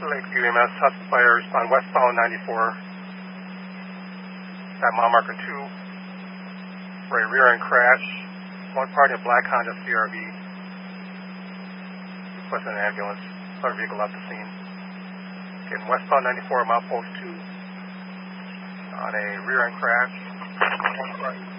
Lakeview EMS, hot fire respond westbound 94 at mile marker 2 for a rear end crash. One party of black Honda CRV. Request an ambulance. Another vehicle left the scene. Again, westbound 94 mile post 2 on a rear end crash. One party